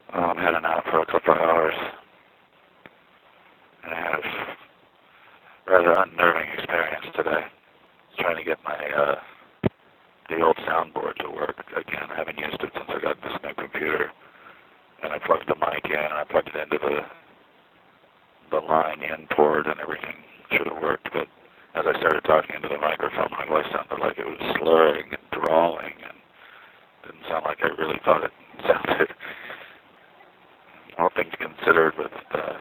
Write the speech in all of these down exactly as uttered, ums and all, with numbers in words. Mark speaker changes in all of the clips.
Speaker 1: Um, had an out for a couple of hours, and I had a rather unnerving experience today. Trying to get my uh, the old soundboard to work again. I haven't used it since I got this new computer, and I plugged the mic in, and I plugged it into the the line in port, and everything should have worked. But as I started talking into the microphone, my voice sounded like it was slurring and drawling, and didn't sound like I really thought it sounded. All things considered, with uh,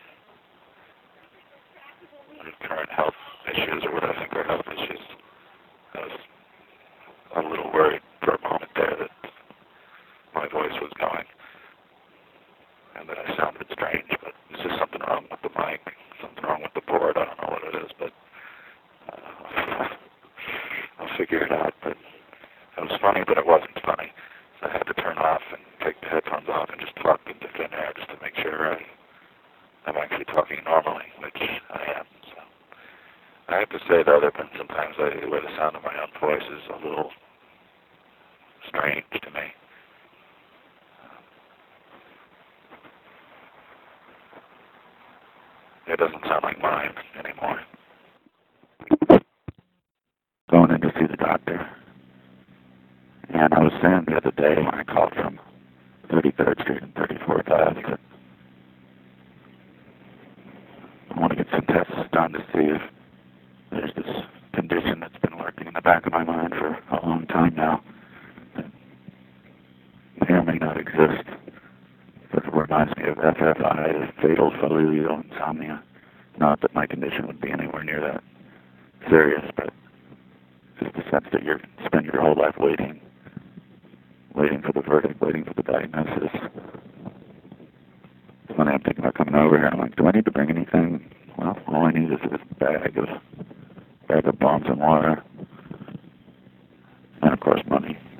Speaker 1: current health issues, or what I think are health issues, I was a little worried for a moment there that my voice was going and that I sounded strange, but it's just something wrong with the mic, something wrong with the board. I don't know what it is, but uh, I'll figure it out. But it was funny, but it wasn't funny. So I had to turn off and take the headphones off and just talk into thin air just to make sure I, I'm actually talking normally, which I am. So I have to say, though, there have been sometimes I, where the sound of my own voice is a little strange to me. It doesn't sound like mine anymore. Going in to see the doctor. And I was saying the other day when I called from thirty-third Street and thirty-fourth Avenue that I want to get some tests done to see if there's this condition that's been lurking in the back of my mind for a long time now that may or may not exist. But it reminds me of F F I, fatal familial insomnia. Not that my condition would be anywhere near that serious, but just the sense that you spend your whole life waiting, waiting for the verdict, waiting for the diagnosis. Funny, I'm thinking about coming over here. I'm like, do I need to bring anything? Well, all I need is this bag of bag of bombs and water, and of course money.